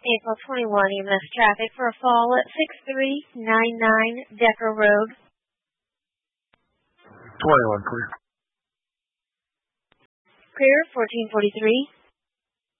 April 21 EMS traffic for a fall at 6399 Decker Road. 21, clear. Clear, 1443.